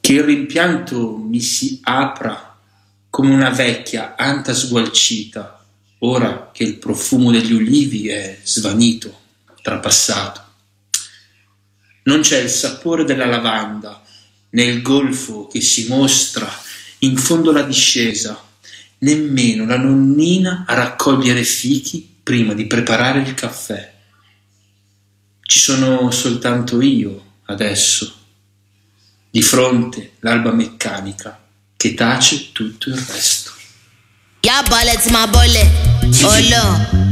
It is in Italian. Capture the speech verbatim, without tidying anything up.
che il rimpianto mi si apra come una vecchia anta sgualcita, ora che il profumo degli ulivi è svanito, trapassato. Non c'è il sapore della lavanda, né il golfo che si mostra in fondo alla discesa, nemmeno la nonnina a raccogliere fichi prima di preparare il caffè. Ci sono soltanto io adesso, di fronte l'alba meccanica che tace tutto il resto. Yeah, bullets, my bullet. Oh, no.